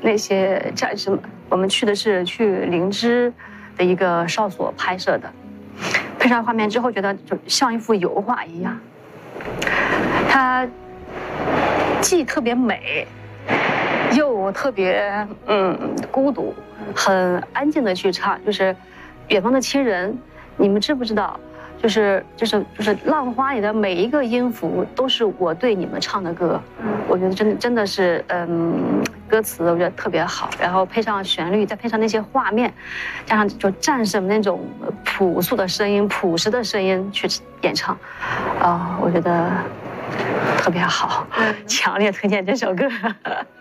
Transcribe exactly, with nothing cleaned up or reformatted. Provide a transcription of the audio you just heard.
那些战士们。我们去的是去灵芝的一个哨所拍摄的，配上画面之后，觉得就像一幅油画一样。它既特别美，又特别嗯孤独，很安静的去唱，就是远方的亲人，你们知不知道？就是就是就是《浪花》里的每一个音符都是我对你们唱的歌，我觉得真的真的是嗯，歌词我觉得特别好，然后配上旋律，再配上那些画面，加上就战士们那种朴素的声音、朴实的声音去演唱，啊、呃，我觉得特别好，强烈推荐这首歌。